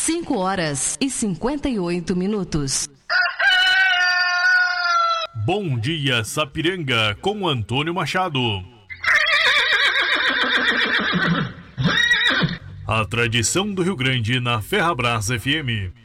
5h58. Bom dia, Sapiranga, com Antônio Machado. A tradição do Rio Grande na Ferrabras FM.